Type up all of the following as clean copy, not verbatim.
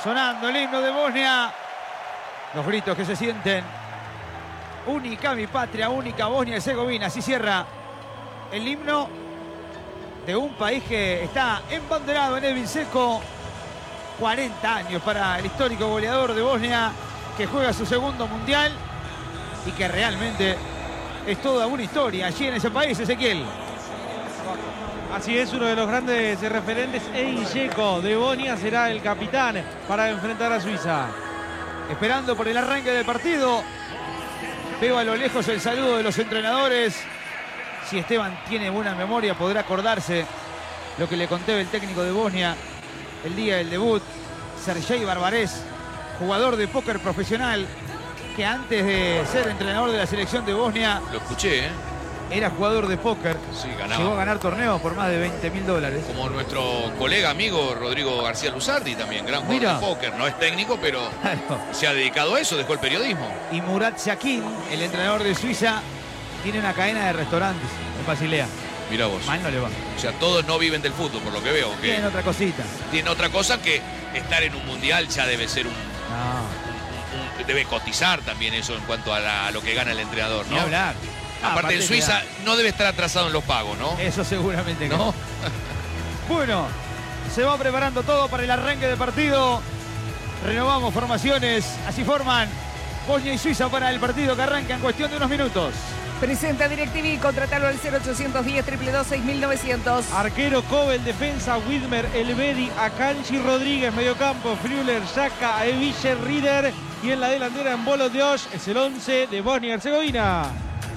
Sonando el himno de Bosnia. Los gritos que se sienten. Única mi patria, única Bosnia y Herzegovina. Así cierra el himno de un país que está embanderado en Edin Dzeko. 40 años para el histórico goleador de Bosnia, que juega su segundo mundial y que realmente es toda una historia allí en ese país, Ezequiel. Así es, uno de los grandes referentes, Edin Dzeko de Bosnia, será el capitán para enfrentar a Suiza. Esperando por el arranque del partido. Veo a lo lejos el saludo de los entrenadores. Si Esteban tiene buena memoria, podrá acordarse lo que le conté el técnico de Bosnia el día del debut. Sergei Barbarés, jugador de póker profesional, que antes de ser entrenador de la selección de Bosnia... Lo escuché, ¿eh? Era jugador de póker. Sí, ganaba. Llegó a ganar torneos por más de $20.000. Como nuestro colega, amigo Rodrigo García Luzardi, también gran jugador de póker. No es técnico, pero claro, se ha dedicado a eso, dejó el periodismo. Y Murat Yakin, el entrenador de Suiza, tiene una cadena de restaurantes en Basilea. Mirá vos. Mal no le va. O sea, todos no viven del fútbol, por lo que veo. Tienen otra cosita. Tienen otra cosa, que estar en un mundial ya debe ser debe cotizar también eso en cuanto a lo que gana el entrenador, ¿no? Ni hablar. Aparte en Suiza no debe estar atrasado en los pagos, ¿no? Eso seguramente que no. Bueno, se va preparando todo para el arranque del partido. Renovamos formaciones. Así forman Bosnia y Suiza para el partido que arranca en cuestión de unos minutos. Presenta DirecTV, contratalo al 0810 222 6900. Arquero Kobel, defensa Widmer, Elvedi, Akanji Rodríguez, mediocampo Früller, Xhaka, Eville, Rieder, y en la delantera en Bolo Dios es el 11 de Bosnia y Herzegovina.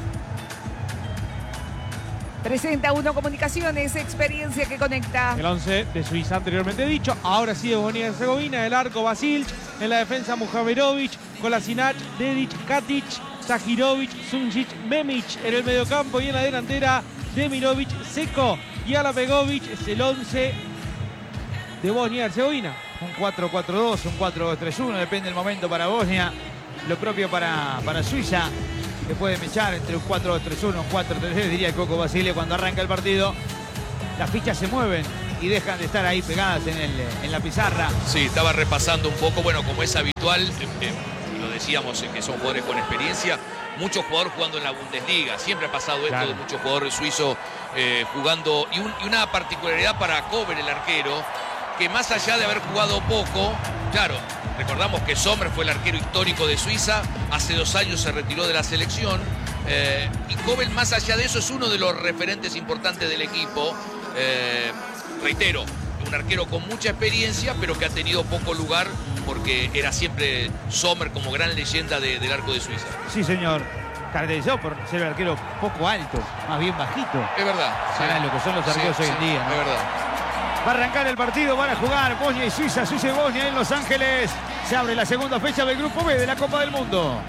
Presenta Uno Comunicaciones, experiencia que conecta. El 11 de Suiza anteriormente dicho, ahora sí de Bosnia y Herzegovina, el arco Vasilj, en la defensa Muhamerovic, Kolasinac, Dedic, Katic, Tahirovic, Sunjic, Memic en el mediocampo, y en la delantera Demirovic, Dzeko y Alapegovic. Es el 11 de Bosnia y Herzegovina. Un 4-4-2, un 4-3-1, depende del momento para Bosnia. Lo propio para Suiza, que puede mechar entre un 4-2-3-1, un 4-3-3, diría el Coco Basile cuando arranca el partido. Las fichas se mueven y dejan de estar ahí pegadas en la pizarra. Sí, estaba repasando un poco, bueno, como es habitual, lo decíamos, que son jugadores con experiencia, muchos jugadores jugando en la Bundesliga, siempre ha pasado esto, claro, de muchos jugadores suizos jugando, y una particularidad para Kobel, el arquero, que más allá de haber jugado poco, claro, recordamos que Sommer fue el arquero histórico de Suiza, hace 2 años se retiró de la selección, y Kobel, más allá de eso, es uno de los referentes importantes del equipo. Reitero, un arquero con mucha experiencia, pero que ha tenido poco lugar porque era siempre Sommer como gran leyenda del arco de Suiza. Sí, señor. Caracterizado por ser un arquero poco alto, más bien bajito. Es verdad. Para lo que son los arqueros hoy en día, ¿no? Es verdad. Va a arrancar el partido, van a jugar Bosnia y Suiza, Suiza y Bosnia en Los Ángeles. Se abre la segunda fecha del Grupo B de la Copa del Mundo.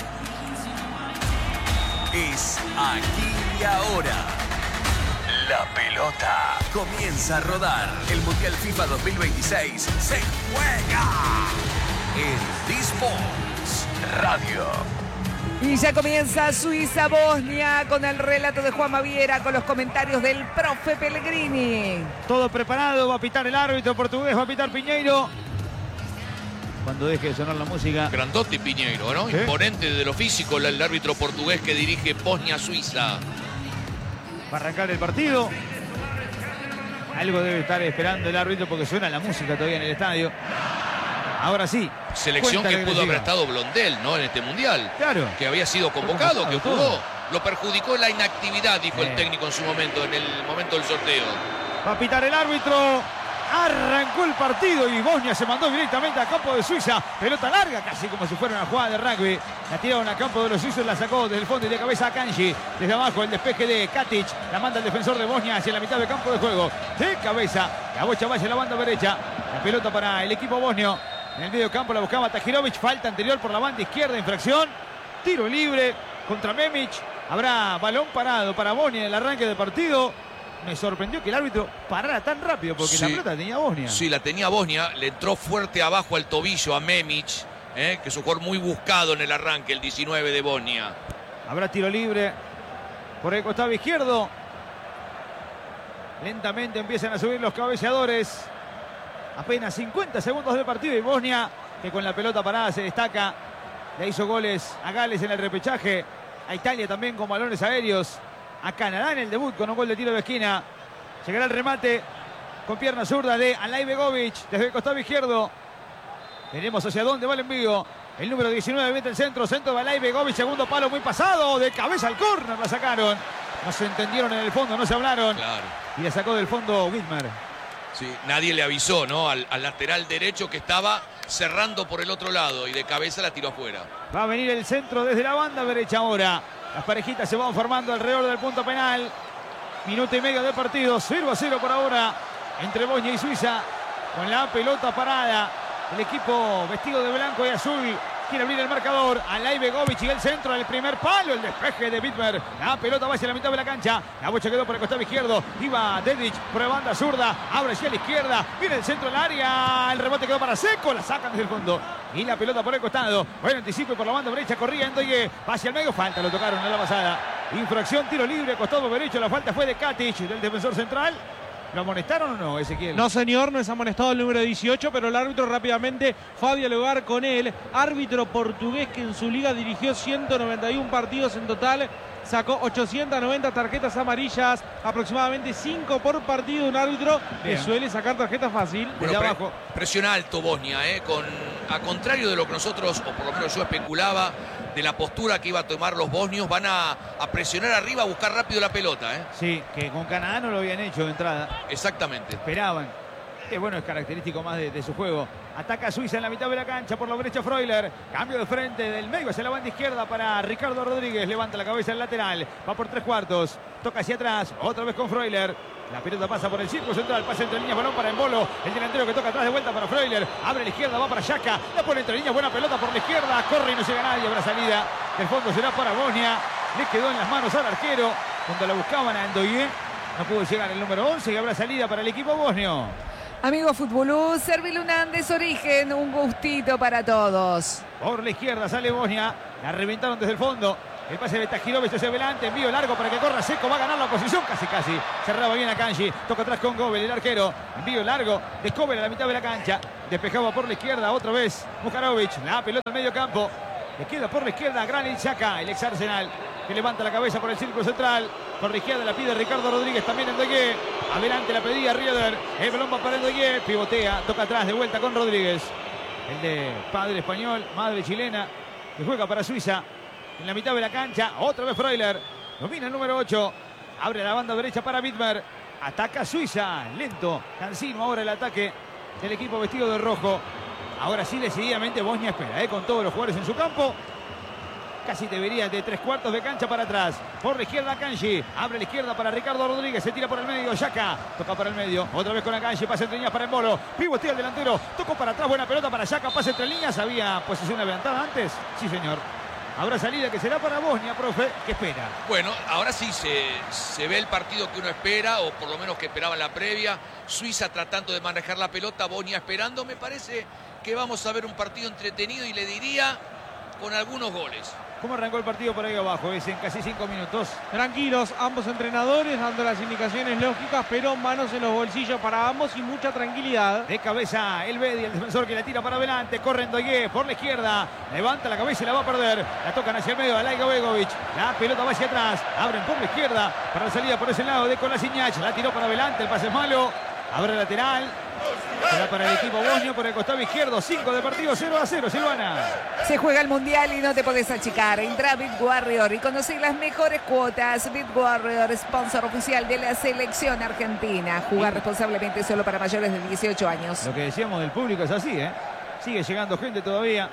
Es aquí y ahora. La pelota comienza a rodar. El Mundial FIFA 2026 se juega en D-Sports Radio. Y ya comienza Suiza-Bosnia con el relato de Juan Maviera, con los comentarios del profe Pellegrini. Todo preparado, va a pitar el árbitro portugués, va a pitar Piñeiro. Cuando deje de sonar la música. Grandote Piñeiro, ¿no? Imponente de lo físico, el árbitro portugués que dirige Bosnia-Suiza. Va a arrancar el partido. Algo debe estar esperando el árbitro porque suena la música todavía en el estadio. Ahora sí. Selección que pudo haber estado Blondel, ¿no? En este mundial. Claro. Que había sido convocado, que jugó. Todo. Lo perjudicó la inactividad, dijo el técnico en su momento, en el momento del sorteo. Va a pitar el árbitro. Arrancó el partido y Bosnia se mandó directamente a campo de Suiza. Pelota larga, casi como si fuera una jugada de rugby. La tiraron a campo de los suizos, la sacó desde el fondo y de cabeza a Kanji. Desde abajo el despeje de Katic. La manda el defensor de Bosnia hacia la mitad del campo de juego. De cabeza, la bocha va hacia la banda derecha. La pelota para el equipo bosnio. En el medio campo la buscaba Tahirovic. Falta anterior por la banda izquierda, infracción. Tiro libre contra Memic. Habrá balón parado para Bosnia en el arranque del partido. Me sorprendió que el árbitro parara tan rápido porque la pelota la tenía Bosnia. Sí, la tenía Bosnia. Le entró fuerte abajo al tobillo a Memic, que es un jugador muy buscado en el arranque, el 19 de Bosnia. Habrá tiro libre por el costado izquierdo. Lentamente empiezan a subir los cabeceadores. Apenas 50 segundos del partido y Bosnia, que con la pelota parada se destaca. Le hizo goles a Gales en el repechaje, a Italia también con balones aéreos, a Canadá en el debut con un gol de tiro de esquina. Llegará el remate con pierna zurda de Alay Begovic desde el costado izquierdo. Veremos hacia dónde va el envío. El número 19 mete el centro de Alay Begovic, segundo palo muy pasado, de cabeza al córner la sacaron. No se entendieron en el fondo, no se hablaron. Claro. Y la sacó del fondo Whitmer. Sí, nadie le avisó, ¿no? Al lateral derecho que estaba cerrando por el otro lado y de cabeza la tiró afuera. Va a venir el centro desde la banda derecha ahora. Las parejitas se van formando alrededor del punto penal. Minuto y medio de partido, 0-0 por ahora entre Bosnia y Suiza. Con la pelota parada, el equipo vestido de blanco y azul quiere abrir el marcador. Alay Begovic y el centro del primer palo. El despeje de Whitmer. La pelota va hacia la mitad de la cancha. La bocha quedó por el costado izquierdo. Iba Dedic por la banda zurda. Abre hacia la izquierda. Viene el centro del área. El rebote quedó para Seco. La sacan desde el fondo. Y la pelota por el costado. Buen anticipo por la banda derecha. Corría Endoye. Va hacia el medio. Falta. Lo tocaron en la pasada. Infracción, tiro libre. Costado derecho. La falta fue de Katic, del defensor central. ¿Lo amonestaron o no, Ezequiel? No, señor, no es amonestado el número 18, pero el árbitro rápidamente fue a dialogar con él. Árbitro portugués que en su liga dirigió 191 partidos en total. Sacó 890 tarjetas amarillas, aproximadamente 5 por partido. Un árbitro que suele sacar tarjetas fácil. Bueno, desde abajo. Presiona alto Bosnia, a contrario de lo que nosotros, o por lo menos yo especulaba, de la postura que iba a tomar los bosnios, van a presionar arriba, a buscar rápido la pelota. Sí, que con Canadá no lo habían hecho de entrada. Exactamente. Esperaban. Que bueno, es característico más de su juego. Ataca Suiza en la mitad de la cancha por la derecha Freuler. Cambio de frente del medio hacia la banda izquierda para Ricardo Rodríguez. Levanta la cabeza el lateral. Va por 3/4. Toca hacia atrás. Otra vez con Freuler. La pelota pasa por el círculo central. Pasa entre líneas. Balón para Embolo. El delantero que toca atrás de vuelta para Freuler. Abre a la izquierda. Va para Xhaka. La pone entre líneas. Buena pelota por la izquierda. Corre y no llega nadie. Habrá salida. El fondo será para Bosnia. Le quedó en las manos al arquero. Cuando la buscaban a Endoye. No pudo llegar el número 11. Y habrá salida para el equipo bosnio. Amigo Futbolú, Servilunandes Origen, un gustito para todos. Por la izquierda sale Bosnia. La reventaron desde el fondo. El pase de Tahirovic hacia adelante. Envío largo para que corra Seco. Va a ganar la posición casi. Cerraba bien a Kanji. Toca atrás con Gobel, el arquero. Envío largo de Gobel a la mitad de la cancha. Despejaba por la izquierda otra vez Mukharovic. La pelota al medio campo. Le queda por la izquierda Granit Xhaka, el ex Arsenal, que levanta la cabeza por el círculo central. Por la izquierda la pide Ricardo Rodríguez, también Endoye. Adelante la pedía Rieder. El balón va para Endoye. Pivotea, toca atrás, de vuelta con Rodríguez. El de padre español, madre chilena, que juega para Suiza. En la mitad de la cancha, otra vez Freuler. Domina el número 8. Abre la banda derecha para Whitmer. Ataca Suiza. Lento, cansino ahora el ataque del equipo vestido de rojo. Ahora sí, decididamente Bosnia espera, con todos los jugadores en su campo. Casi debería de 3/4 de cancha para atrás. Por la izquierda Kanji. Abre la izquierda para Ricardo Rodríguez. Se tira por el medio. Xhaka. Toca para el medio. Otra vez con la Kanji. Pasa entre líneas para Embolo. Pivotea el delantero. Tocó para atrás. Buena pelota para Xhaka. Pasa entre líneas. ¿Había posición adelantada antes? Sí, señor. Habrá salida que será para Bosnia, profe. ¿Qué espera? Bueno, ahora sí se ve el partido que uno espera, o por lo menos que esperaba en la previa. Suiza tratando de manejar la pelota, Bosnia esperando. Me parece que vamos a ver un partido entretenido y le diría con algunos goles. ¿Cómo arrancó el partido por ahí abajo? Es en casi 5 minutos. Tranquilos, ambos entrenadores dando las indicaciones lógicas, pero manos en los bolsillos para ambos y mucha tranquilidad. De cabeza el Bedi, el defensor que la tira para adelante. Corre Endoye por la izquierda. Levanta la cabeza y la va a perder. La tocan hacia el medio a Alay Begovic. La pelota va hacia atrás. Abren por la izquierda para la salida por ese lado de Kolasinac. La tiró para adelante. El pase es malo. Abre el lateral. Será para el equipo bosnio por el costado izquierdo. 5 de partido, 0-0, Silvana. Se juega el Mundial y no te podés achicar. Entra a BitWarrior y conocí las mejores cuotas. BitWarrior, sponsor oficial de la selección argentina. Jugar responsablemente solo para mayores de 18 años. Lo que decíamos del público es así, Sigue llegando gente todavía.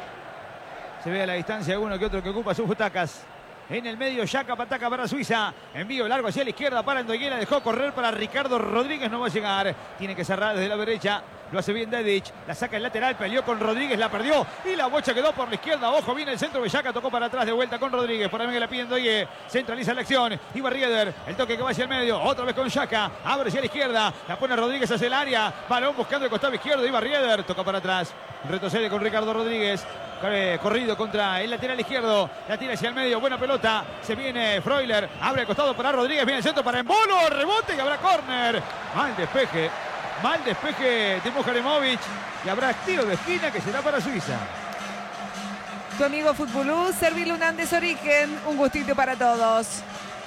Se ve a la distancia alguno que otro que ocupa sus butacas. En el medio, Xhaka ataca para Suiza. Envío largo hacia la izquierda para Endoye. La dejó correr para Ricardo Rodríguez. No va a llegar. Tiene que cerrar desde la derecha. Lo hace bien Dedic. La saca el lateral. Peleó con Rodríguez. La perdió. Y la bocha quedó por la izquierda. Ojo, viene el centro de Xhaka. Tocó para atrás de vuelta con Rodríguez. Por ahí que la pide Endoye. Centraliza la acción. Iba Rieder. El toque que va hacia el medio. Otra vez con Xhaka. Abre hacia la izquierda. La pone Rodríguez hacia el área. Balón buscando el costado izquierdo. Iba Rieder. Toca para atrás. Retrocede con Ricardo Rodríguez. Corrido contra el lateral izquierdo. La tira hacia el medio. Buena pelota. Se viene Freuler. Abre el costado para Rodríguez. Viene el centro para Embolo. Rebote y habrá córner. Mal despeje Mal despeje de Muharremowicz y habrá tiro de esquina que será para Suiza. Tu amigo Futbolú, Servil Unandes Origen, un gustito para todos.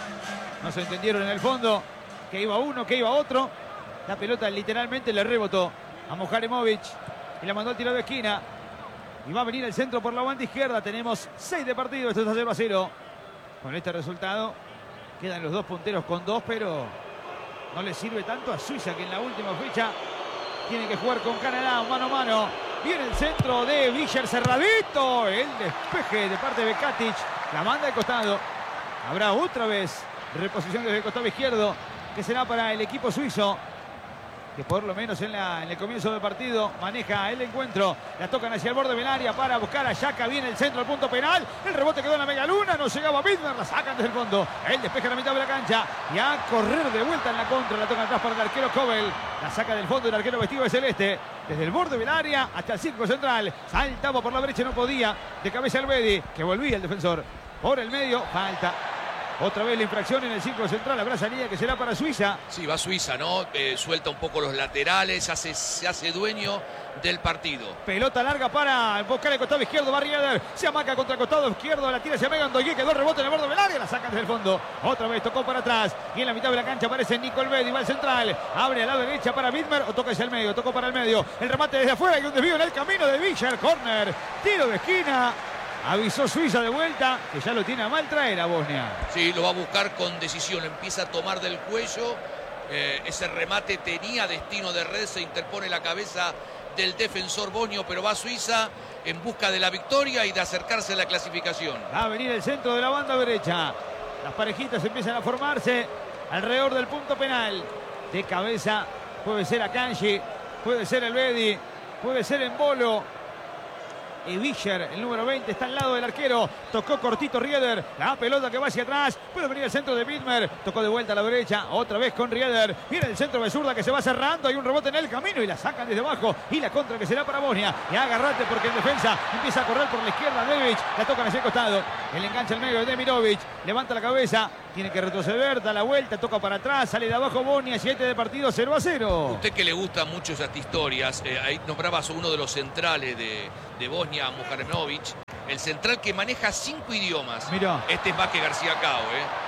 No se entendieron en el fondo que iba uno, que iba otro. La pelota literalmente le rebotó a Muharremowicz y la mandó al tiro de esquina. Y va a venir el centro por la banda izquierda. Tenemos 6 de partido, esto está 0-0. Con este resultado quedan los dos punteros con 2, pero no le sirve tanto a Suiza, que en la última fecha tiene que jugar con Canadá mano a mano. Viene el centro de Villar cerradito. El despeje de parte de Katic. La manda de costado. Habrá otra vez reposición desde el costado izquierdo, que será para el equipo suizo, que por lo menos en el comienzo del partido maneja el encuentro. La tocan hacia el borde del área para buscar a Xhaka. Viene el centro al punto penal. El rebote quedó en la media luna. No llegaba Widmer. La sacan desde el fondo. El despeje a la mitad de la cancha. Y a correr de vuelta en la contra. La tocan atrás para el arquero Kobel. La saca del fondo el arquero vestido de celeste. Desde el borde del área hasta el círculo central. Saltaba por la brecha. No podía. De cabeza el Bedi, que volvía el defensor. Por el medio. Falta. Otra vez la infracción en el círculo central. Habrá salida que será para Suiza. Sí, va Suiza, ¿no? Suelta un poco los laterales, se hace dueño del partido. Pelota larga para buscar el costado izquierdo. Va Rieder. Se amaca contra el costado izquierdo. La tira hacia Megan Doigué. Quedó rebote en el borde del área. La saca desde el fondo. Otra vez tocó para atrás. Y en la mitad de la cancha aparece Nicol Bedi. Va al central. Abre a la derecha para Widmer. O toca hacia el medio. Tocó para el medio. El remate desde afuera. Y un desvío en el camino de Villar. Corner. Tiro de esquina. Avisó Suiza de vuelta, que ya lo tiene a mal traer a Bosnia. Sí, lo va a buscar con decisión. Empieza a tomar del cuello. Ese remate tenía destino de red. Se interpone la cabeza del defensor bosnio, pero va Suiza en busca de la victoria y de acercarse a la clasificación. Va a venir el centro de la banda derecha. Las parejitas empiezan a formarse alrededor del punto penal. De cabeza puede ser Akanji, puede ser el Bedi, puede ser Embolo. Y Villar, el número 20, está al lado del arquero. Tocó cortito Rieder. La pelota que va hacia atrás. Puede venir el centro de Widmer. Tocó de vuelta a la derecha. Otra vez con Rieder. Viene el centro de zurda que se va cerrando. Hay un rebote en el camino y la sacan desde abajo. Y la contra que será para Bosnia. Y agárrate porque en defensa empieza a correr por la izquierda Devic. La tocan hacia el costado. El enganche al medio de Demirovic. Levanta la cabeza. Tiene que retroceder. Da la vuelta. Toca para atrás. Sale de abajo Bosnia. 7 de partido. 0-0. Usted que le gustan mucho estas historias. Ahí nombrabas a uno de los centrales de Bosnia, Muharremowicz, el central que maneja 5 idiomas. Mirá. Este es Vázquez García Cao,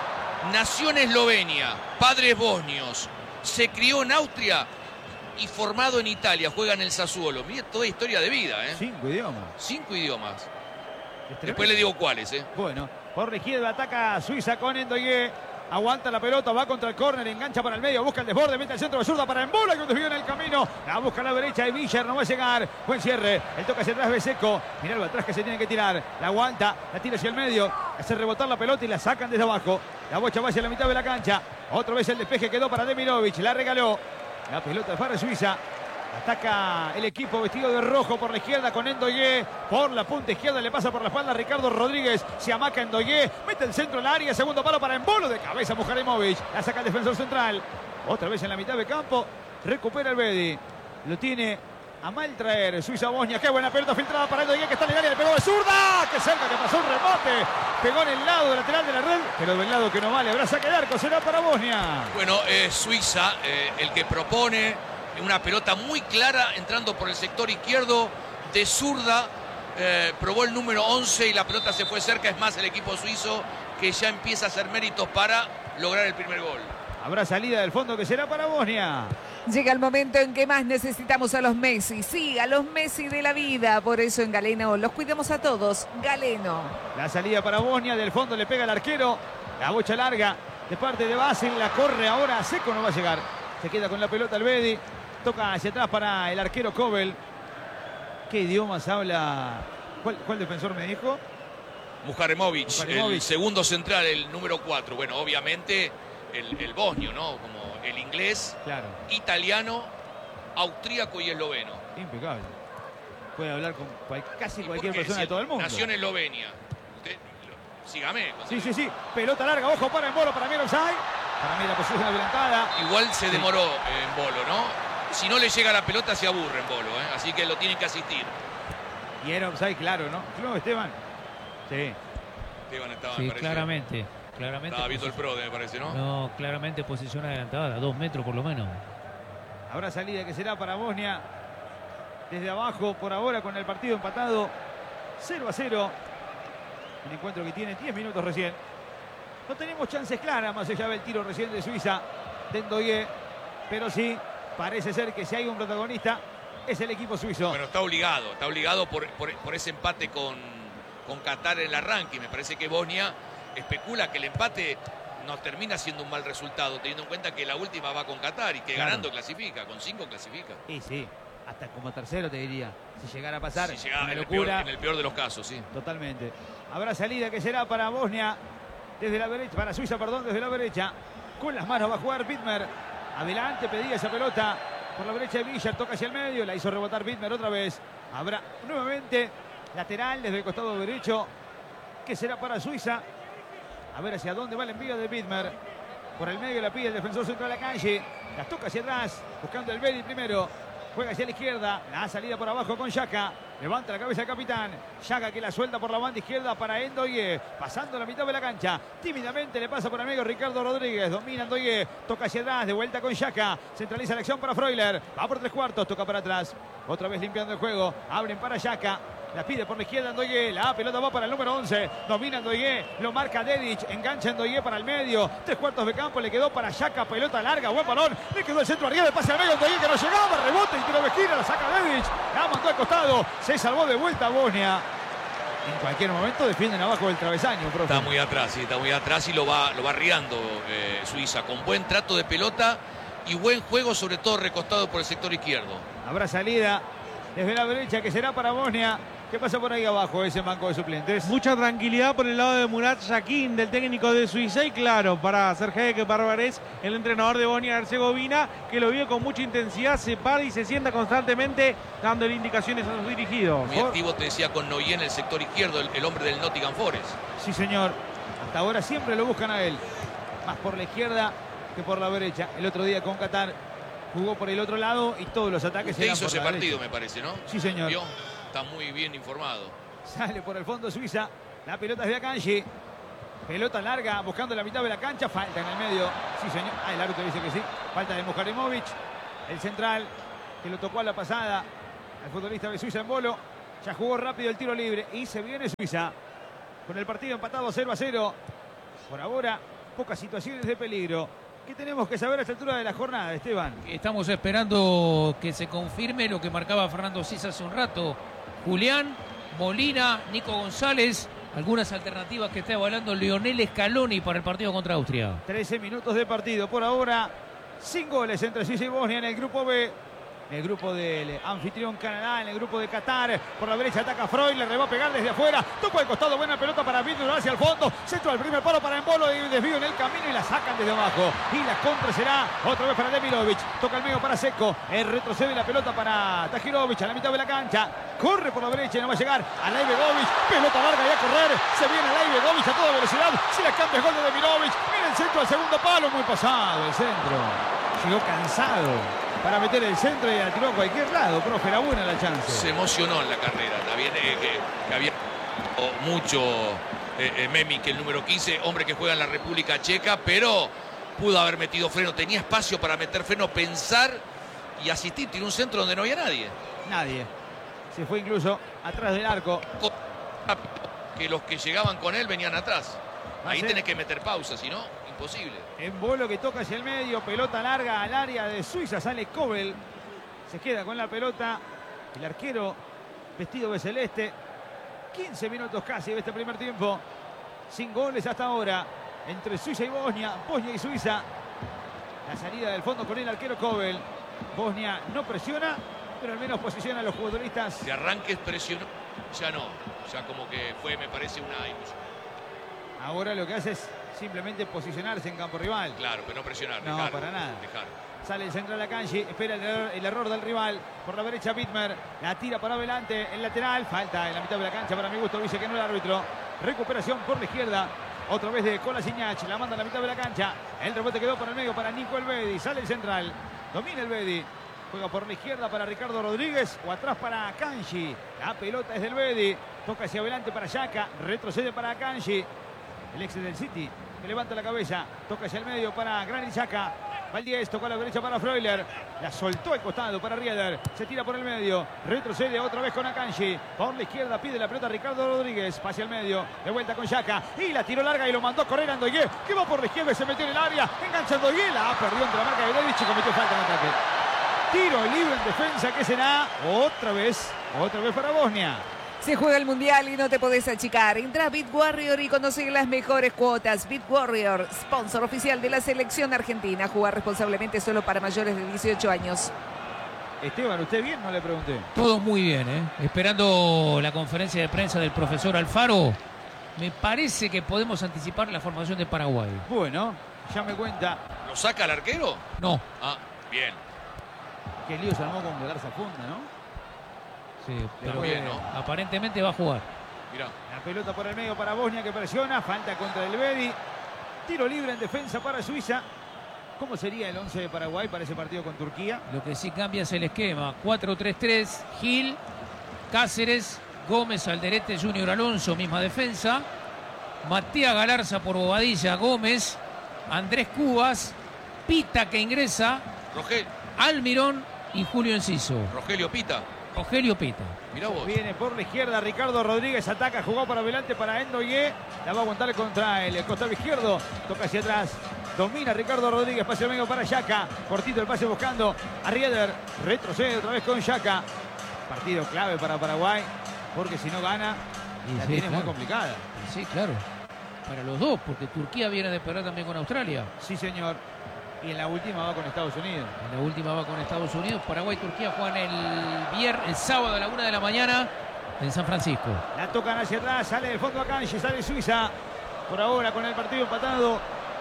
Nació en Eslovenia, padres bosnios, se crió en Austria y formado en Italia, juega en el Sassuolo. Mira, toda historia de vida, 5 idiomas. 5 idiomas. Después le digo cuáles, Bueno, por la izquierda ataca Suiza con Endoye. Aguanta la pelota, va contra el córner, engancha para el medio, busca el desborde, mete el centro de zurda para Embolo, que un desvío en el camino. La busca a la derecha y Villar no va a llegar. Buen cierre, el toque hacia atrás de Seco. Mirá el atrás que se tiene que tirar. La aguanta, la tira hacia el medio, hace rebotar la pelota y la sacan desde abajo. La bocha va hacia la mitad de la cancha. Otra vez el despeje quedó para Demirovic, la regaló. La pelota para Suiza. Ataca el equipo vestido de rojo por la izquierda con Endoye. Por la punta izquierda le pasa por la espalda Ricardo Rodríguez. Se amaca Endoye. Mete el centro al área. Segundo palo para Embolo. De cabeza Muharremowicz. La saca el defensor central. Otra vez en la mitad de campo. Recupera el Bedi. Lo tiene a mal traer Suiza-Bosnia. Qué buena pelota filtrada para Endoye, que está en el área. Le pegó de zurda. Qué cerca que pasó un rebote. Pegó en el lado lateral de la red. Pero del lado que no vale. Habrá saque de arco. Será para Bosnia. Bueno, Suiza el que propone. Una pelota muy clara entrando por el sector izquierdo de zurda. Probó el número 11 y la pelota se fue cerca. Es más, el equipo suizo que ya empieza a hacer méritos para lograr el primer gol. Habrá salida del fondo que será para Bosnia. Llega el momento en que más necesitamos a los Messi. Sí, a los Messi de la vida. Por eso en Galeno los cuidamos a todos. Galeno. La salida para Bosnia. Del fondo le pega el arquero. La bocha larga de parte de Basel. La corre ahora a Seco. No va a llegar. Se queda con la pelota el Bedi. Toca hacia atrás para el arquero Kobel. ¿Qué idiomas habla? ¿Cuál defensor me dijo? Muharremowicz, el segundo central, el número 4. Bueno, obviamente el bosnio, ¿no? Como el inglés, claro, italiano, austríaco y esloveno. Impecable. Puede hablar con casi cualquier persona de todo el mundo. Nació en Eslovenia. Sígame. Sí. Pelota larga, ojo para Embolo, para mí el offside. Para mí la posición adelantada. Igual se demoró Embolo, ¿no? Si no le llega la pelota se aburre Embolo, así que lo tienen que asistir. Y era offside, claro, ¿no? ¿No, Esteban? Sí. Esteban estaba, sí, me pareció. Claramente. Estaba visto el PRO, me parece, ¿no? No, claramente posición adelantada, a 2 metros por lo menos. Habrá salida que será para Bosnia. Desde abajo, por ahora, con el partido empatado 0-0. Un encuentro que tiene 10 minutos recién. No tenemos chances claras, más allá del tiro recién de Suiza, de Ndoye. Pero sí, parece ser que si hay un protagonista, es el equipo suizo. Bueno, está obligado por ese empate con Qatar en el arranque. Me parece que Bosnia especula que el empate no termina siendo un mal resultado, teniendo en cuenta que la última va con Qatar y que ganando clasifica, con 5 clasifica. Y sí, hasta como tercero te diría, si llegara a pasar, si llegara una en locura. En el peor de los casos, sí. Totalmente. Habrá salida que será para Bosnia, desde la derecha, para Suiza, perdón, desde la derecha. Con las manos va a jugar Widmer. Adelante, pedía esa pelota por la derecha de Villar, toca hacia el medio, la hizo rebotar Widmer otra vez. Habrá nuevamente lateral desde el costado derecho, que será para Suiza. A ver hacia dónde va el envío de Widmer. Por el medio la pide el defensor central de la calle. La toca hacia atrás, buscando el Bedi primero. Juega hacia la izquierda, la salida por abajo con Xhaka. Levanta la cabeza el capitán. Xhaka que la suelta por la banda izquierda para Ndoye. Pasando la mitad de la cancha. Tímidamente le pasa por el medio Ricardo Rodríguez. Domina Ndoye. Toca hacia atrás. De vuelta con Xhaka. Centraliza la acción para Freuler. Va por 3/4. Toca para atrás. Otra vez limpiando el juego. Abren para Xhaka. La pide por la izquierda Ndoye. La pelota va para el número 11. Domina Ndoye. Lo marca Dedic. Engancha Ndoye para el medio. 3/4 de campo. Le quedó para Xhaka. Pelota larga. Buen balón. Le quedó el centro arriba. El pase al medio. Ndoye que no llegaba. Rebote y tiro de esquina. La saca Dedic. La mandó al costado. Se salvó de vuelta Bosnia. En cualquier momento defienden abajo del travesaño, profe. Está muy atrás, sí, está muy atrás y lo va riando Suiza. Con buen trato de pelota y buen juego, sobre todo recostado por el sector izquierdo. Habrá salida desde la derecha que será para Bosnia. ¿Qué pasa por ahí abajo ese banco de suplentes? Mucha tranquilidad por el lado de Murat Yakin, del técnico de Suiza, y claro, para Sergej Barbarez, el entrenador de Bosnia-Herzegovina, que lo vio con mucha intensidad, se para y se sienta constantemente dándole indicaciones a sus dirigidos. Muy activo, te decía, con Noyer en el sector izquierdo, el hombre del Nottingham Forest. Sí, señor. Hasta ahora siempre lo buscan a él. Más por la izquierda que por la derecha. El otro día con Qatar jugó por el otro lado y todos los ataques Usted eran hizo por ese la partido, derecha. me parece, ¿no? Sí, señor. ¿Vio? Está muy bien informado. Sale por el fondo Suiza. La pelota es de Akanji. Pelota larga buscando la mitad de la cancha. Falta en el medio. Sí, señor. Ah, el árbitro dice que sí. Falta de Muharimovic. El central que lo tocó a la pasada al futbolista de Suiza en Bolo. Ya jugó rápido el tiro libre y se viene Suiza con el partido empatado 0-0. Por ahora, pocas situaciones de peligro. ¿Qué tenemos que saber a esta altura de la jornada, Esteban? Estamos esperando que se confirme lo que marcaba Fernando Sisa hace un rato. Julián, Molina, Nico González, algunas alternativas que está evaluando Lionel Scaloni para el partido contra Austria. 13 minutos de partido. Por ahora, sin goles entre Suiza y Bosnia en el grupo B. En el grupo del anfitrión Canadá, en el grupo de Qatar. Por la derecha ataca Freud, le va a pegar desde afuera. Toca el costado, buena pelota para Víctor hacia el fondo. Centro al primer palo para Embolo y desvío en el camino y la sacan desde abajo. Y la contra será otra vez para Demirovic. Toca el medio para Seco. Retrocede la pelota para Tahirovic a la mitad de la cancha. Corre por la derecha y no va a llegar a Laibegovic. Pelota larga y a correr. Se viene Laibegovic a toda velocidad. Si la cambia es gol de Demirovic. Mira el centro al segundo palo. Muy pasado el centro. Llegó cansado para meter el centro y la tiró a cualquier lado, profe, era buena la chance. Se emocionó en la carrera, también que había mucho Memic, el número 15, hombre que juega en la República Checa, pero pudo haber metido freno, tenía espacio para meter freno, pensar y asistir, tiró un centro donde no había nadie. Nadie. Se fue incluso atrás del arco. Que los que llegaban con él venían atrás. Ahí ser... tenés que meter pausa, si no, imposible. Embolo que toca hacia el medio, pelota larga al área de Suiza, sale Kobel. Se queda con la pelota el arquero vestido de celeste. 15 minutos casi de este primer tiempo. Sin goles hasta ahora entre Suiza y Bosnia, Bosnia y Suiza. La salida del fondo con el arquero Kobel. Bosnia no presiona, pero al menos posiciona a los futbolistas. De arranque presionó, ya no. Ya como que fue, me parece, una ilusión. Ahora lo que hace es simplemente posicionarse en campo rival. Claro, pero no presionar. No, dejar, para nada. Dejar. Sale el central Akanji, espera el error del rival. Por la derecha Widmer, la tira para adelante, el lateral. Falta en la mitad de la cancha, para mi gusto, dice que no el árbitro. Recuperación por la izquierda. Otra vez de Kolasinac, la manda a la mitad de la cancha. El rebote quedó por el medio para Nico Elvedi. Sale el central, domina Elvedi. Juega por la izquierda para Ricardo Rodríguez o atrás para Akanji. La pelota es del Elvedi. Toca hacia adelante para Xhaka, retrocede para Akanji. El ex del City, que levanta la cabeza, toca hacia el medio para Granit Xhaka. Valdés tocó a la derecha para Freuler. La soltó al costado para Rieder. Se tira por el medio. Retrocede otra vez con Akanji. Por la izquierda pide la pelota Ricardo Rodríguez. Pase al medio. De vuelta con Xhaka. Y la tiró larga y lo mandó a correr a Ndoye. Que va por la izquierda y se metió en el área. Engancha Ndoye. La perdió entre la marca de Dedic y cometió falta en ataque. Tiro libre en defensa. ¿Qué será? Otra vez para Bosnia. Se juega el Mundial y no te podés achicar. Entra a Bit Warrior y conoce las mejores cuotas. Bit Warrior, sponsor oficial de la selección argentina. Jugar responsablemente solo para mayores de 18 años. Esteban, ¿usted bien? No le pregunté. Todo muy bien, ¿eh? Esperando la conferencia de prensa del profesor Alfaro. Me parece que podemos anticipar la formación de Paraguay. Bueno, ya me cuenta. ¿Lo saca el arquero? No. Ah, bien. Qué lío se armó con Garza Funda, ¿no? Sí, pero bien, ¿no? aparentemente va a jugar. Mirá. La pelota por el medio para Bosnia que presiona. Falta contra el Bedi. Tiro libre en defensa para Suiza. ¿Cómo sería el 11 de Paraguay para ese partido con Turquía? Lo que sí cambia es el esquema. 4-3-3, Gil, Cáceres, Gómez, Alderete, Junior Alonso, misma defensa. Matías Galarza por Bobadilla, Gómez, Andrés Cubas, Pita que ingresa, Almirón y Julio Enciso. Rogelio Pita. Rogelio Pita. Mirá vos. Viene por la izquierda Ricardo Rodríguez, ataca, jugó para adelante para Ndoye. La va a aguantar contra el costado izquierdo. Toca hacia atrás. Domina Ricardo Rodríguez, pase al medio para Xhaka. Cortito el pase buscando a Rieder. Retrocede otra vez con Xhaka. Partido clave para Paraguay, porque si no gana, la tiene muy complicada. Sí, claro. Para los dos, porque Turquía viene de perder también con Australia. Sí, señor. Y en la última va con Estados Unidos. En la última va con Estados Unidos. Paraguay y Turquía juegan el sábado a la 1 de la mañana en San Francisco. La tocan hacia atrás, sale del fondo Akanji, sale Suiza. Por ahora con el partido empatado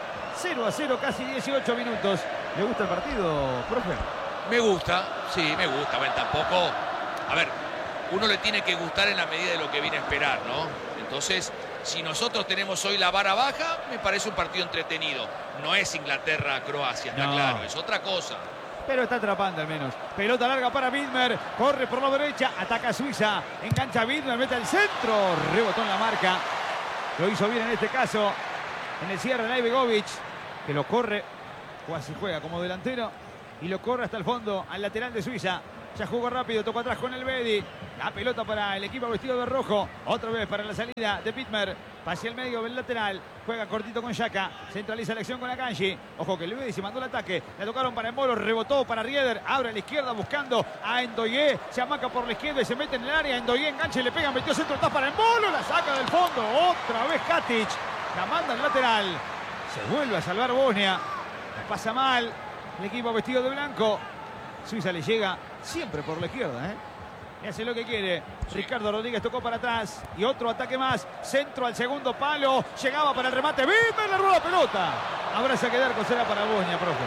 0-0, casi 18 minutos. ¿Le gusta el partido, profe? Me gusta, sí, me gusta. Bueno, tampoco... A ver, uno le tiene que gustar en la medida de lo que viene a esperar, ¿no? Entonces, si nosotros tenemos hoy la vara baja, me parece un partido entretenido. No es Inglaterra-Croacia, está claro, es otra cosa. Pero está atrapando al menos. Pelota larga para Widmer, corre por la derecha, ataca Suiza, engancha Widmer, mete al centro, rebotó en la marca. Lo hizo bien en este caso, en el cierre de Ibegovic, que lo corre, o así juega como delantero, y lo corre hasta el fondo, al lateral de Suiza. Ya jugó rápido, tocó atrás con el Bedi. La pelota para el equipo vestido de rojo. Otra vez para la salida de Widmer. Pase al medio del lateral. Juega cortito con Xhaka. Centraliza la acción con Akanji. Ojo que el Bedi se mandó el ataque. La tocaron para Embolo. Rebotó para Rieder. Abre a la izquierda buscando a Ndoye. Se amaca por la izquierda y se mete en el área. Ndoye engancha y le pega. Metió centro atrás para Embolo. La saca del fondo. Otra vez Katic. La manda al lateral. Se vuelve a salvar Bosnia. La pasa mal. El equipo vestido de blanco. Suiza le llega siempre por la izquierda, ¿eh? Y hace lo que quiere. Ricardo Rodríguez tocó para atrás. Y otro ataque más. Centro al segundo palo. Llegaba para el remate. ¡Widmer le robó la pelota! Habrá que dar será para Bosnia, profe.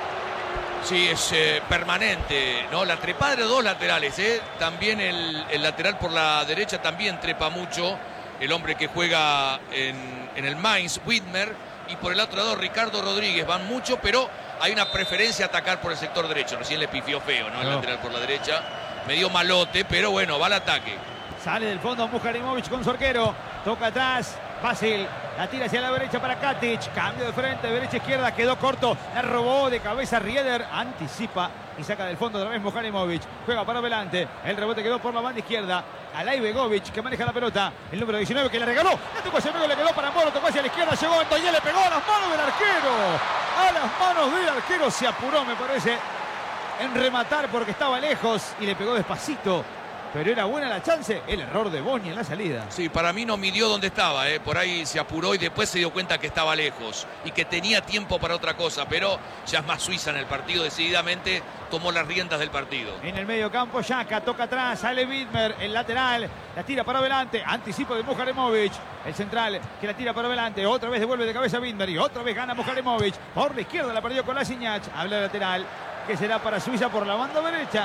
Sí, es permanente, ¿no? La trepada de dos laterales, ¿eh? También el lateral por la derecha también trepa mucho. El hombre que juega en el Mainz, Widmer. Y por el otro lado, Ricardo Rodríguez. Van mucho, pero hay una preferencia a atacar por el sector derecho. Recién le pifió feo, ¿no? El lateral por la derecha. Medio malote, pero bueno, va al ataque. Sale del fondo Mujarimovic con su arquero. Toca atrás. Fácil. La tira hacia la derecha para Katic. Cambio de frente, derecha-izquierda. Quedó corto. La robó de cabeza Rieder. Anticipa y saca del fondo otra vez Mujarimovic. Juega para adelante. El rebote quedó por la banda izquierda. Alay Begovic que maneja la pelota. El número 19 que le regaló. La tocó hacia el medio, le quedó para Moro. Tocó hacia la izquierda. Llegó Ndoye, le pegó a las manos del arquero. A las manos del arquero. Se apuró, me parece, en rematar porque estaba lejos y le pegó despacito. Pero era buena la chance. El error de Bosnia en la salida. Sí, para mí no midió dónde estaba, ¿eh? Por ahí se apuró y después se dio cuenta que estaba lejos y que tenía tiempo para otra cosa. Pero ya es más Suiza en el partido. Decididamente tomó las riendas del partido. En el medio campo, Xhaka toca atrás. Sale Widmer, el lateral. La tira para adelante. Anticipo de Mujarimovic. El central que la tira para adelante. Otra vez devuelve de cabeza Widmer. Y otra vez gana Mujarimovic. Por la izquierda la perdió con Lasinach. Habla el lateral. Que será para Suiza por la banda derecha.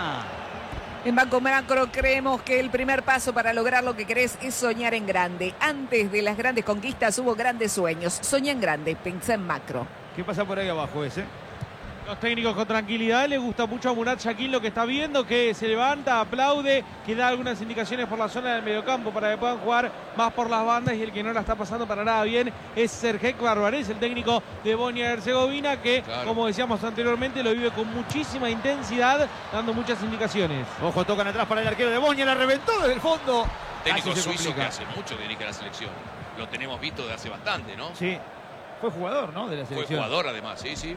En Banco Macro creemos que el primer paso para lograr lo que querés es soñar en grande. Antes de las grandes conquistas hubo grandes sueños. Soñá en grande, pensá en macro. ¿Qué pasa por ahí abajo ese? Los técnicos con tranquilidad, le gusta mucho a Murat Yakin lo que está viendo, que se levanta, aplaude, que da algunas indicaciones por la zona del mediocampo para que puedan jugar más por las bandas, y el que no la está pasando para nada bien es Sergej Barbarez, el técnico de Bosnia y Herzegovina, que como decíamos anteriormente lo vive con muchísima intensidad, dando muchas indicaciones. Ojo, tocan atrás para el arquero de Bosnia, la reventó desde el fondo. Técnico suizo que hace mucho que dirige la selección. Lo tenemos visto de hace bastante, ¿no? Sí, fue jugador, ¿no? De la selección. Fue jugador además, sí.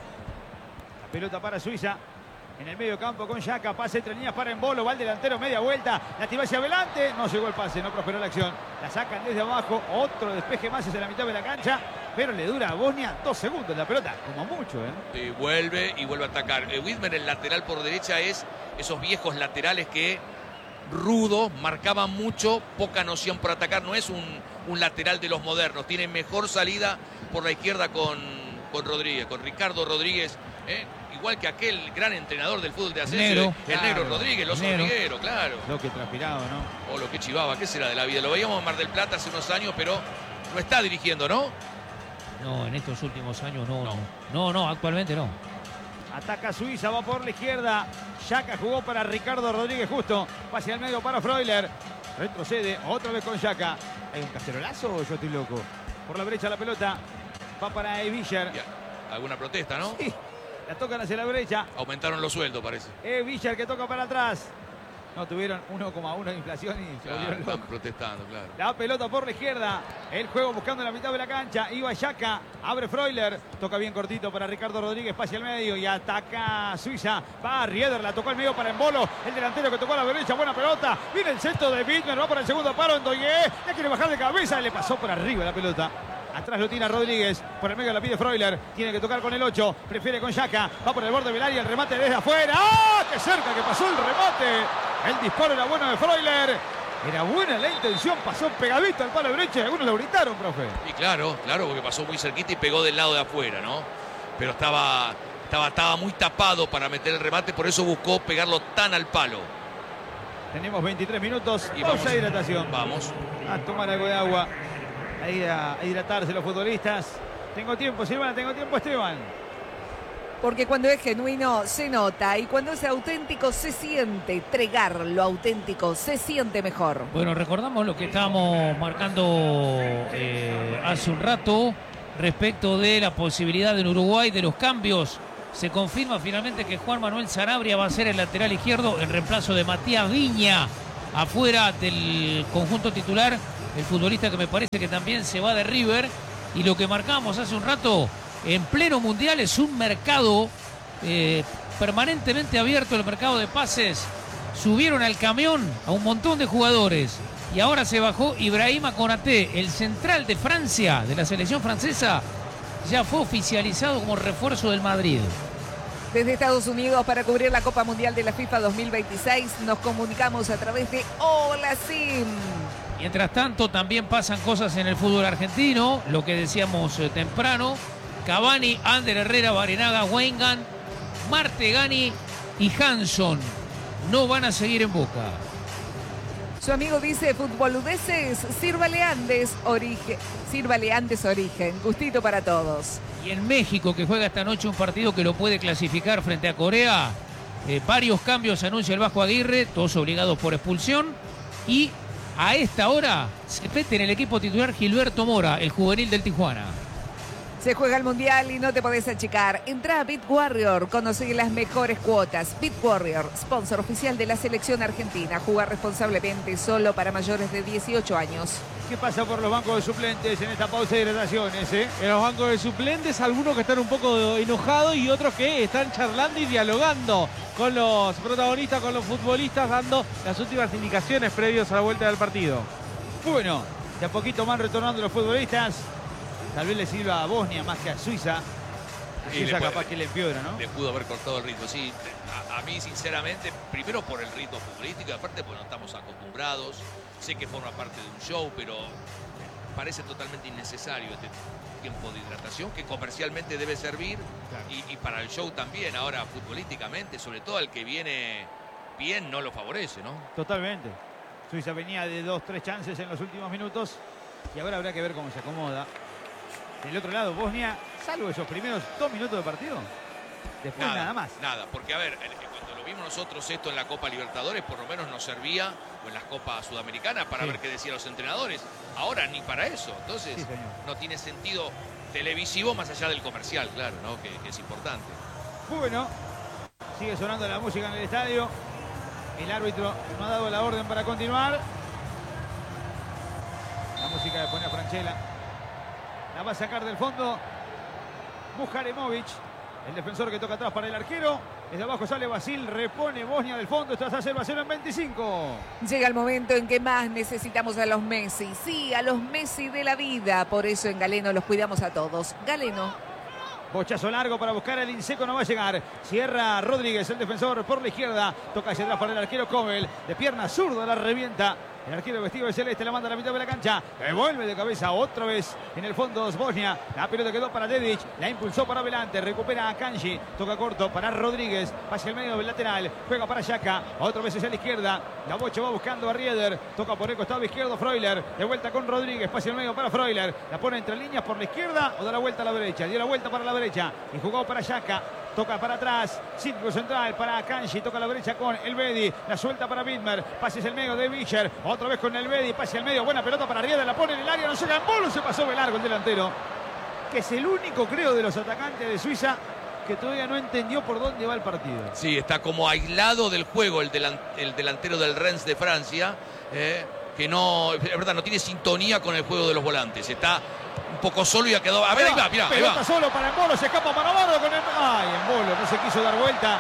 Pelota para Suiza. En el medio campo con Xhaka. Pase entre líneas para Embolo. Va el delantero, media vuelta. La tira hacia adelante. No llegó el pase, no prosperó la acción. La sacan desde abajo. Otro despeje más hacia la mitad de la cancha. Pero le dura a Bosnia 2 segundos la pelota. Como mucho, ¿eh? Vuelve a atacar. Widmer, el lateral por derecha, es esos viejos laterales que rudos, marcaban mucho, poca noción por atacar. No es un lateral de los modernos. Tiene mejor salida por la izquierda con Rodríguez, con Ricardo Rodríguez. Igual que aquel gran entrenador del fútbol de ascenso, el negro Rodríguez, los hormigueros, claro. Lo que transpiraba, ¿no? O lo que chivaba, ¿qué será de la vida? Lo veíamos en Mar del Plata hace unos años, pero no está dirigiendo, ¿no? No, en estos últimos años no, actualmente no. Ataca Suiza, va por la izquierda. Xhaka jugó para Ricardo Rodríguez justo. Pase al medio para Freuler. Retrocede otra vez con Xhaka. ¿Hay un cacerolazo o yo estoy loco? Por la brecha la pelota. Va para Evischer. ¿Alguna protesta, no? Sí. La tocan hacia la brecha. Aumentaron los sueldos, parece. Villar que toca para atrás. No, tuvieron 1,1 de inflación y se volvieron están locos. protestando, claro. La pelota por la izquierda. El juego buscando la mitad de la cancha. Iba Xhaka. Abre Freuler. Toca bien cortito para Ricardo Rodríguez. Pase al medio y ataca Suiza. Va Rieder. La tocó al medio para Embolo. El delantero que tocó a la derecha. Buena pelota. Viene el centro de Widmer. Va para el segundo paro. Ndoye. Ya quiere bajar de cabeza. Le pasó por arriba la pelota. Atrás lo tira Rodríguez. Por el medio la pide Freuler. Tiene que tocar con el 8. Prefiere con Xhaka. Va por el borde del área. El remate desde afuera. ¡Ah! ¡Qué cerca que pasó el remate! El disparo era bueno de Freuler. Era buena la intención. Pasó pegadito al palo derecho. Y algunos lo gritaron, profe. Y claro, porque pasó muy cerquita y pegó del lado de afuera, ¿no? Pero estaba muy tapado para meter el remate. Por eso buscó pegarlo tan al palo. Tenemos 23 minutos. Y pausa vamos. de hidratación. Vamos. A tomar algo de agua. A ir a hidratarse los futbolistas. Tengo tiempo, Silvana, tengo tiempo, Esteban. Porque cuando es genuino se nota y cuando es auténtico se siente. Tregar lo auténtico se siente mejor. Bueno, recordamos lo que estábamos marcando hace un rato respecto de la posibilidad en Uruguay de los cambios. Se confirma finalmente que Juan Manuel Sanabria va a ser el lateral izquierdo en reemplazo de Matías Viña afuera del conjunto titular. El futbolista que me parece que también se va de River. Y lo que marcamos hace un rato, en pleno mundial, es un mercado permanentemente abierto, el mercado de pases. Subieron al camión a un montón de jugadores. Y ahora se bajó Ibrahima Konaté, el central de Francia, de la selección francesa. Ya fue oficializado como refuerzo del Madrid. Desde Estados Unidos para cubrir la Copa Mundial de la FIFA 2026 nos comunicamos a través de Hola Sim. Mientras tanto, también pasan cosas en el fútbol argentino, lo que decíamos temprano. Cavani, Ander Herrera, Barenaga, Weingart, Martegani y Hanson no van a seguir en Boca. Su amigo dice, futboludeces, sírvale Andes origen, gustito para todos. Y en México, que juega esta noche un partido que lo puede clasificar frente a Corea, varios cambios anuncia el Vasco Aguirre, todos obligados por expulsión. Y a esta hora se mete en el equipo titular Gilberto Mora, el juvenil del Tijuana. Se juega el Mundial y no te podés achicar. Entra a Bit Warrior, conoce las mejores cuotas. Bit Warrior, sponsor oficial de la selección argentina. Juega responsablemente, solo para mayores de 18 años. ¿Qué pasa por los bancos de suplentes en esta pausa de hidrataciones? En los bancos de suplentes, algunos que están un poco enojados y otros que están charlando y dialogando con los protagonistas, con los futbolistas, dando las últimas indicaciones previos a la vuelta del partido. Bueno, de a poquito van retornando los futbolistas. Tal vez le sirva a Bosnia más que a Suiza. Suiza capaz que le empeora, ¿no? Le pudo haber cortado el ritmo, sí. A mí, sinceramente, primero por el ritmo futbolístico, aparte porque no estamos acostumbrados. Sé que forma parte de un show, pero parece totalmente innecesario este tiempo de hidratación, que comercialmente debe servir, claro. y para el show también. Ahora, futbolísticamente, sobre todo al que viene bien, no lo favorece, ¿no? Totalmente. Suiza venía de 2-3 chances en los últimos minutos y ahora habrá que ver cómo se acomoda. Del otro lado, Bosnia, salvo esos primeros 2 minutos de partido, Después nada más. Nada, porque a ver, cuando lo vimos nosotros esto en la Copa Libertadores, por lo menos nos servía, o en las Copas Sudamericanas, para ver qué decían los entrenadores. Ahora ni para eso. Entonces, no tiene sentido televisivo más allá del comercial, claro, ¿no? Que es importante. Bueno, sigue sonando la música en el estadio. El árbitro no ha dado la orden para continuar. La música de pone a Franchella. La va a sacar del fondo Mujaremovic, el defensor que toca atrás para el arquero. Desde abajo sale Basil, repone Bosnia del fondo. Esto va a ser 0 en 25. Llega el momento en que más necesitamos a los Messi. Sí, a los Messi de la vida. Por eso en Galeno los cuidamos a todos. Galeno. Bochazo largo para buscar el Inseco, no va a llegar. Cierra Rodríguez, el defensor por la izquierda. Toca hacia atrás para el arquero Kobel. De pierna zurda la revienta. El arquero vestido de celeste la manda a la mitad de la cancha. Vuelve de cabeza otra vez en el fondo Bosnia. La pelota quedó para Dedic. La impulsó para adelante. Recupera a Kanji. Toca corto para Rodríguez. Pasa el medio del lateral. Juega para Xhaka. Otra vez hacia la izquierda. La Bocha va buscando a Rieder. Toca por el costado izquierdo Freuler. De vuelta con Rodríguez. Pasa el medio para Freuler. La pone entre líneas por la izquierda o da la vuelta a la derecha. Dio la vuelta para la derecha. Y jugó para Xhaka. Toca para atrás, círculo central para Kanji, toca a la derecha con el Bedi, la suelta para Widmer, pases el medio de Vischer, otra vez con el Bedi, pase al medio, buena pelota para Rieder, la pone en el área, no llega en bolo, se pasó de largo el delantero, que es el único, creo, de los atacantes de Suiza que todavía no entendió por dónde va el partido. Sí, está como aislado del juego el delantero del Rennes de Francia, que no, es verdad, no tiene sintonía con el juego de los volantes, está un poco solo y ha quedado. A ver, ahí va, mirá. Pelota solo para Embolo, se escapa para Bardo con el. Ay, Embolo, no se quiso dar vuelta.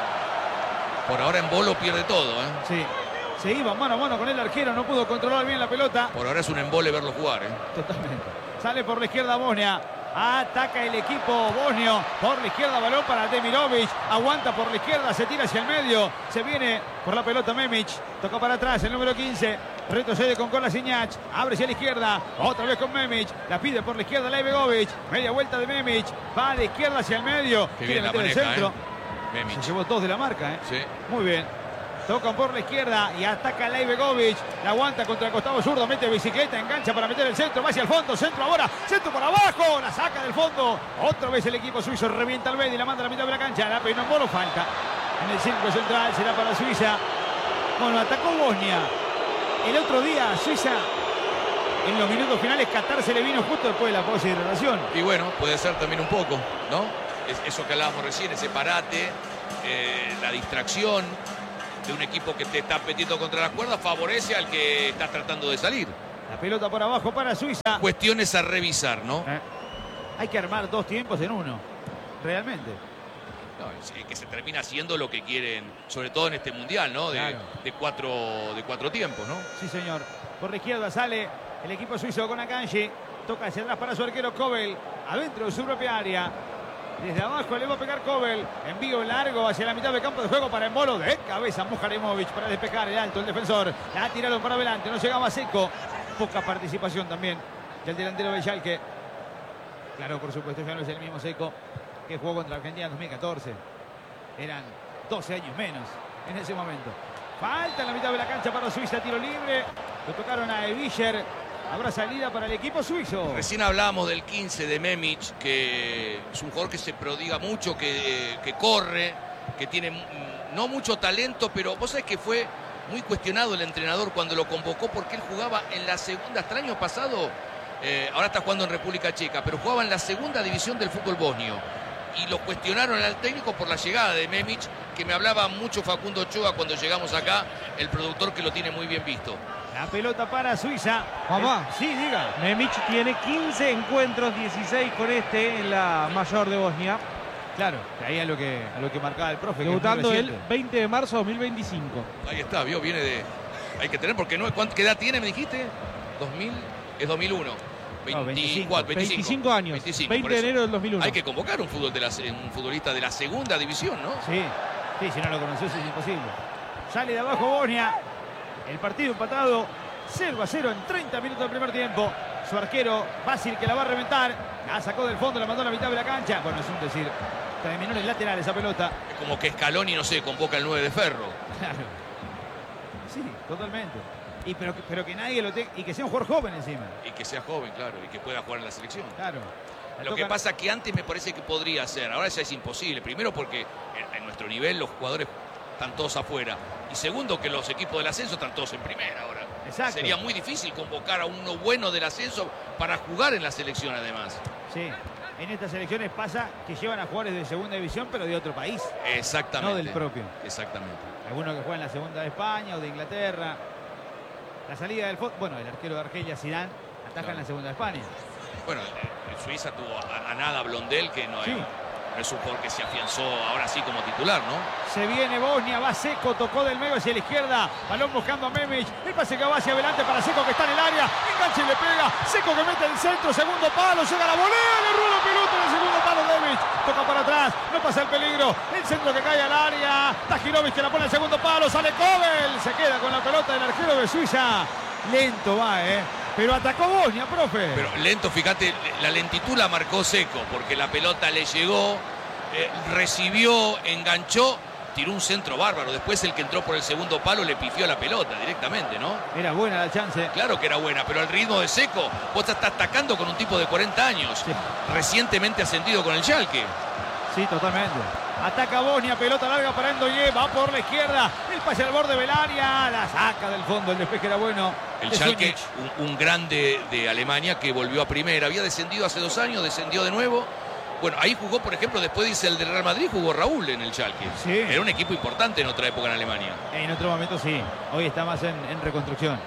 Por ahora Embolo pierde todo, ¿eh? Sí. Se iba mano a mano con el arquero, no pudo controlar bien la pelota. Por ahora es un embole verlo jugar, ¿eh? Totalmente. Sale por la izquierda Bosnia. Ataca el equipo bosnio. Por la izquierda, balón para Demirovic. Aguanta por la izquierda, se tira hacia el medio. Se viene por la pelota Memic. Toca para atrás el número 15. Retrocede con Kolasinac. Abre hacia la izquierda. Otra vez con Memic. La pide por la izquierda Leibegovic. Media vuelta de Memic. Va de izquierda hacia el medio. Quiere meter el centro. Se llevó 2 de la marca, ¿eh? Sí. Muy bien. Tocan por la izquierda y ataca Leibegovic. La aguanta contra el costado zurdo. Mete bicicleta, engancha para meter el centro. Va hacia el fondo. Centro ahora. Centro por abajo. La saca del fondo. Otra vez el equipo suizo. Revienta al Bedi. La manda a la mitad de la cancha. La peinó en Bolo. Falta. En el círculo central. Será para Suiza. Bueno, atacó Bosnia. El otro día Suiza, en los minutos finales, Qatar se le vino justo después de la pausa de hidratación. Y bueno, puede ser también un poco, ¿no? Eso que hablábamos recién, ese parate, la distracción de un equipo que te está apetito contra las cuerdas, favorece al que está tratando de salir. La pelota por abajo para Suiza. Cuestiones a revisar, ¿no? Hay que armar 2 tiempos en uno, realmente. No, que se termina haciendo lo que quieren, sobre todo en este mundial, ¿no? De 4 tiempos, ¿no? Sí, señor. Por la izquierda sale el equipo suizo con Akanji. Toca hacia atrás para su arquero Kobel. Adentro de su propia área. Desde abajo le va a pegar Kobel. Envío largo hacia la mitad del campo de juego para Embolo. De cabeza Mujaremovic para despejar el alto, el defensor. La tiraron para adelante. No llegaba seco. Poca participación también del delantero de Schalke. Claro, por supuesto, ya no es el mismo Seco que jugó contra Argentina en 2014. Eran 12 años menos en ese momento. Falta en la mitad de la cancha para Suiza, tiro libre. Lo tocaron a Vischer. Habrá salida para el equipo suizo. Recién hablábamos del 15 de Memic, que es un jugador que se prodiga mucho, que corre, que tiene no mucho talento, pero vos sabés que fue muy cuestionado el entrenador cuando lo convocó porque él jugaba en la segunda, hasta el año pasado, ahora está jugando en República Checa, pero jugaba en la segunda división del fútbol bosnio. Y lo cuestionaron al técnico por la llegada de Memic, que me hablaba mucho Facundo Ochoa cuando llegamos acá, el productor que lo tiene muy bien visto. La pelota para Suiza. Mamá. Sí, diga. Memic tiene 15 encuentros, 16 con en la mayor de Bosnia. Claro, ahí a lo que marcaba el profe. Debutando el 20 de marzo de 2025. Ahí está, vio, viene de... Hay que tener, porque no, ¿qué edad tiene, me dijiste? 2000, es 2001. 25 años. 25, 20 de enero del 2001. Hay que convocar un futbolista de la segunda división, ¿no? Sí, si no lo conoces es imposible. Sale de abajo Bosnia. El partido empatado 0-0 en 30 minutos del primer tiempo. Su arquero Basil, que la va a reventar. La sacó del fondo, la mandó a la mitad de la cancha. Bueno, es un decir. Terminó en el lateral esa pelota. Es como que Scaloni, no sé, convoca el 9 de Ferro. Claro. Sí, totalmente. Pero que nadie lo tenga. Y que sea un jugador joven encima. Y que sea joven, claro. Y que pueda jugar en la selección. Claro. Lo que pasa que antes me parece que podría ser, ahora ya es imposible. Primero porque en nuestro nivel los jugadores están todos afuera. Y segundo que los equipos del ascenso están todos en primera ahora. Exacto. Sería muy difícil convocar a uno bueno del ascenso para jugar en la selección además. Sí, en estas selecciones pasa que llevan a jugadores de segunda división pero de otro país. Exactamente. No del propio. Exactamente. Algunos que juegan en la segunda de España o de Inglaterra. La salida del fútbol, bueno, el arquero de Argelia, Zidane, ataca en la segunda de España. Bueno, en Suiza tuvo a Nada Blondel, que no, Sí. no es un jugador que se afianzó ahora sí como titular, ¿no? Se viene Bosnia, va Seco, tocó del medio hacia la izquierda, balón buscando a Memic, el pase que va hacia adelante para Seco que está en el área, enganche y le pega, Seco que mete el centro, segundo palo, llega la volea, le rueda la pelota en el segundo palo Memic, toca para atrás, no pasa el peligro, el centro que cae al área, Tajirovic que la pone al segundo palo, sale Kobel, se queda con la pelota del arquero de Suiza, lento va, pero atacó Bosnia, profe. Pero lento, fíjate, la lentitud la marcó Seco, porque la pelota le llegó, recibió, enganchó, tiró un centro bárbaro. Después el que entró por el segundo palo le pifió la pelota directamente, ¿no? Era buena la chance. Claro que era buena, pero al ritmo de Seco, vos estás atacando con un tipo de 40 años, Sí. recientemente ascendido con el Schalke. Sí, totalmente. Ataca Bosnia, pelota larga para Endoye, va por la izquierda, el pase al borde del área, la saca del fondo, el despeje era bueno. El de Schalke, Zunic. un grande de Alemania que volvió a primera. Había descendido hace 2 años, descendió de nuevo. Bueno, ahí jugó, por ejemplo, después dice el del Real Madrid, jugó Raúl en el Schalke. Sí. Era un equipo importante en otra época en Alemania. En otro momento sí, hoy está más en reconstrucción.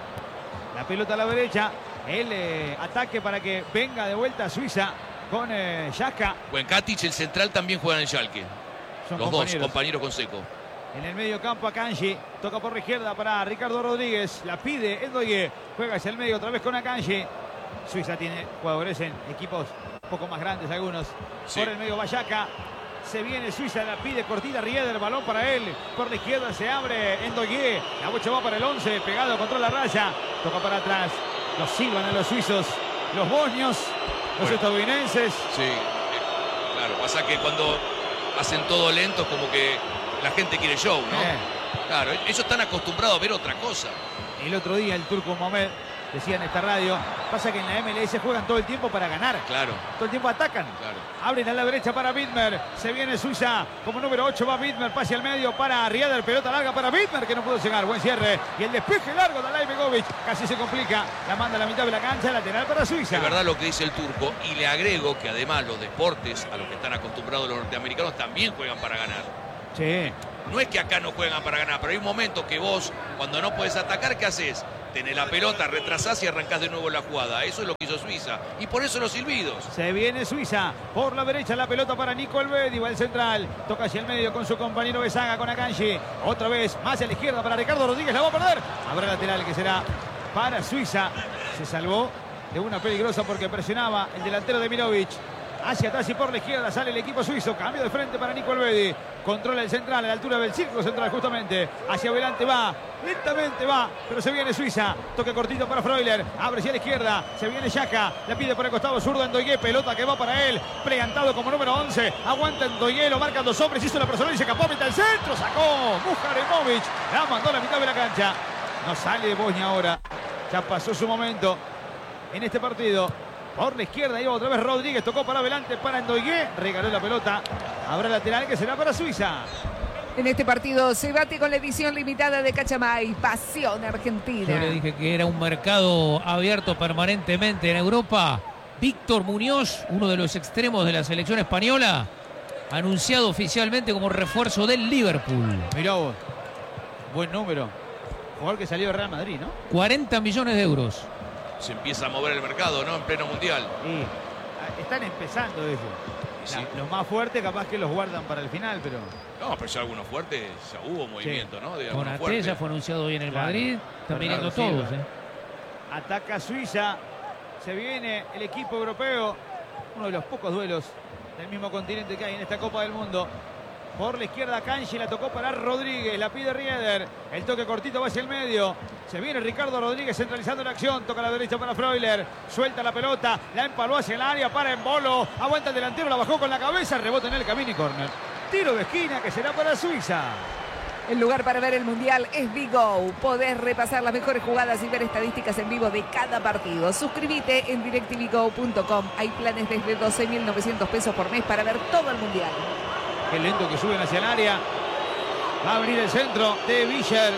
La pelota a la derecha, el ataque para que venga de vuelta a Suiza con Xhaka. Bueno, Katic, el central, también juega en el Schalke. Son Los compañeros. dos, compañeros con Seco. En el medio campo Akanji, toca por la izquierda para Ricardo Rodríguez, la pide Endoye, juega hacia el medio otra vez con Akanji. Suiza tiene jugadores en equipos un poco más grandes algunos. Sí. Por el medio Vallaca, se viene Suiza, la pide cortita Rieder, balón para él, por la izquierda se abre Endoye, la bocha va para el 11, pegado contra la raya, toca para atrás, los silban a los suizos, los bosnios, los Bueno. estadounidenses. Sí, claro, pasa que cuando hacen todo lento, como que la gente quiere show, ¿no? Claro, ellos están acostumbrados a ver otra cosa. El otro día el turco Mohamed decía en esta radio, pasa que en la MLS juegan todo el tiempo para ganar, Claro, todo el tiempo atacan. claro. Abren a la derecha para Widmer, se viene Suiza, como número 8 va Widmer, pase al medio para Rieder, pelota larga para Widmer que no pudo llegar, buen cierre, y el despeje largo de Alay Begovic, casi se complica, la manda a la mitad de la cancha, lateral para Suiza. Es verdad lo que dice el turco, y le agrego que además los deportes a los que están acostumbrados los norteamericanos también juegan para ganar. Sí, No es que acá no juegan para ganar, pero hay un momento que vos, cuando no puedes atacar, ¿qué haces? Tenés la pelota, retrasás y arrancás de nuevo la jugada. Eso es lo que hizo Suiza. Y por eso los silbidos. se viene Suiza, por la derecha la pelota para Nico Elvedi, va el central, toca hacia el medio con su compañero Besaga, con Akanji, otra vez, más a la izquierda para Ricardo Rodríguez, la va a perder, habrá lateral que será para Suiza, se salvó de una peligrosa porque presionaba el delantero de Mirovic, hacia atrás y por la izquierda sale el equipo suizo, cambio de frente para Nico Elvedi, controla el central a la altura del círculo central justamente, hacia adelante va, lentamente va, pero se viene Suiza, toque cortito para Freuler, abre hacia la izquierda, se viene Xhaka, la pide por el costado zurdo Endoye, pelota que va para él, pregantado como número 11, aguanta Endoye, lo marcan 2 hombres, hizo la personal y se escapó, mete al centro, sacó Mujaremovic, la mandó a la mitad de la cancha, no sale de Bosnia ahora, ya pasó su momento en este partido. Por la izquierda iba otra vez Rodríguez, tocó para adelante para Endoye, regaló la pelota, habrá lateral que será para Suiza. En este partido se bate con la edición limitada de Cachamay, Pasión Argentina. Yo le dije que era un mercado abierto permanentemente en Europa. Víctor Muñoz, uno de los extremos de la selección española, anunciado oficialmente como refuerzo del Liverpool. Mirá vos, buen número. Jugador que salió de Real Madrid, ¿no? 40 millones de euros. Se empieza a mover el mercado, ¿no? En pleno mundial. Y están empezando eso. Sí. Los más fuertes capaz que los guardan para el final, pero No, pero ya algunos fuertes, ya hubo movimiento, ¿no? De algunos Con fuertes. ya fue anunciado hoy en el Claro. Madrid. Están viniendo Bernardo todos. Silva. Ataca Suiza, se viene el equipo europeo, uno de los pocos duelos del mismo continente que hay en esta Copa del Mundo. Por la izquierda Kanji, la tocó para Rodríguez, la pide Rieder, el toque cortito va hacia el medio, se viene Ricardo Rodríguez centralizando la acción, toca a la derecha para Freuler, suelta la pelota, la empaló hacia el área para Embolo, aguanta el delantero, la bajó con la cabeza, rebota en el camino y córner. Tiro de esquina que será para Suiza. El lugar para ver el Mundial es Vigo. Podés repasar las mejores jugadas y ver estadísticas en vivo de cada partido. Suscríbete en directvigo.com. Hay planes desde 12.900 pesos por mes para ver todo el Mundial. Qué lento que suben hacia el área. Va a abrir el centro de Villar.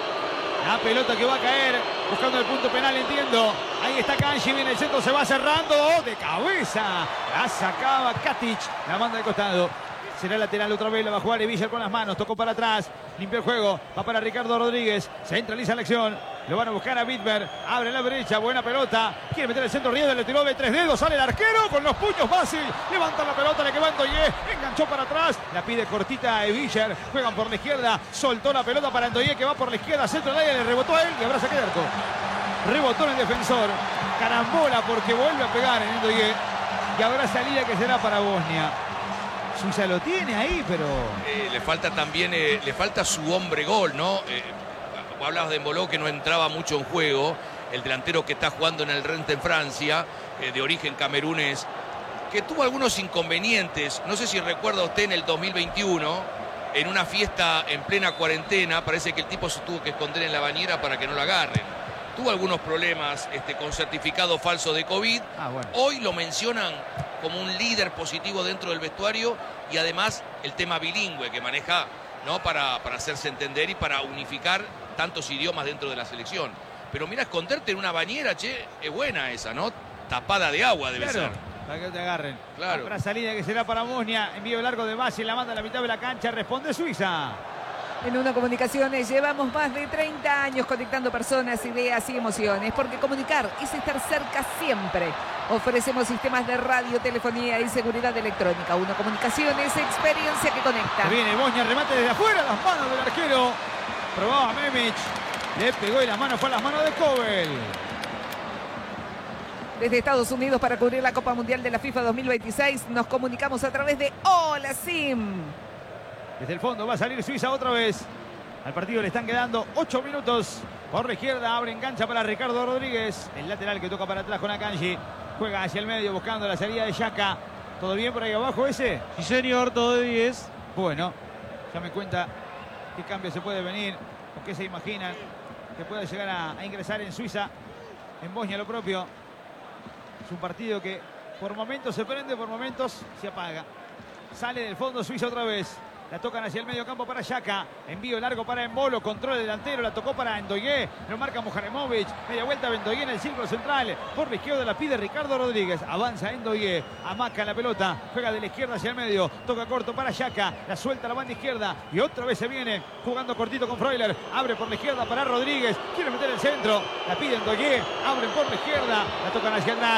La pelota que va a caer. Buscando el punto penal, entiendo. Ahí está Kanji, viene el centro, se va cerrando. De cabeza. La sacaba Katic. La manda de costado. Será lateral otra vez, la va a jugar Villar con las manos. Tocó para atrás. Limpió el juego. Va para Ricardo Rodríguez. Centraliza la acción. Lo van a buscar a Bitber. Abre la brecha. Buena pelota. Quiere meter el centro. Rieda le tiró de 3 dedos. Sale el arquero con los puños fácil. Levanta la pelota. Le quedó Ndoye. Enganchó para atrás. La pide cortita a Villar. Juegan por la izquierda. Soltó la pelota para Ndoye que va por la izquierda. Centro del área. Le rebotó a él. Y habrá saque de arco. Rebotó en el defensor. Carambola porque vuelve a pegar en Ndoye. Y habrá salida que será para Bosnia. Suiza lo tiene ahí, pero... le falta también, le falta su hombre gol, ¿no? Hablabas de Embolo que no entraba mucho en juego. El delantero que está jugando en el Rennes en Francia, de origen camerunés, que tuvo algunos inconvenientes. No sé si recuerda usted en el 2021, en una fiesta en plena cuarentena, parece que el tipo se tuvo que esconder en la bañera para que no lo agarren. Tuvo algunos problemas con certificado falso de COVID. Bueno. Hoy lo mencionan como un líder positivo dentro del vestuario y además el tema bilingüe que maneja, ¿no? para hacerse entender y para unificar tantos idiomas dentro de la selección. Pero mira, esconderte en una bañera, che, es buena esa, ¿no? Tapada de agua debe ser. Para que te agarren. Claro. Otra salida que será para Bosnia. Envío largo de base, la manda a la mitad de la cancha. Responde Suiza. En Una Comunicaciones llevamos más de 30 años conectando personas, ideas y emociones, porque comunicar es estar cerca siempre. Ofrecemos sistemas de radio, telefonía y seguridad electrónica. Una Comunicaciones, experiencia que conecta. Viene Bosnia, remate desde afuera, las manos del arquero. Probaba Memic. Le pegó y las manos fue a las manos de Kobel. Desde Estados Unidos para cubrir la Copa Mundial de la FIFA 2026 nos comunicamos a través de Hola Sim. Desde el fondo va a salir Suiza otra vez. Al partido le están quedando 8 minutos. Por la izquierda abre engancha para Ricardo Rodríguez. El lateral que toca para atrás con Akanji. Juega hacia el medio buscando la salida de Xhaka. ¿Todo bien por ahí abajo ese? Sí, señor, todo de 10. Bueno, ya me cuenta qué cambio se puede venir. O qué se imaginan que puede llegar a ingresar en Suiza. En Bosnia lo propio. Es un partido que por momentos se prende, por momentos se apaga. Sale del fondo Suiza otra vez. La tocan hacia el medio campo para Xhaka. Envío largo para Embolo. Control delantero. La tocó para Ndoye. Lo marca Muharemovic. Media vuelta Ndoye en el círculo central. Por la izquierda la pide Ricardo Rodríguez. Avanza Ndoye. Amaca la pelota. Juega de la izquierda hacia el medio. Toca corto para Xhaka. La suelta a la banda izquierda. Y otra vez se viene jugando cortito con Freuler. Abre por la izquierda para Rodríguez. Quiere meter el centro. La pide Ndoye. Abren por la izquierda. La tocan hacia atrás.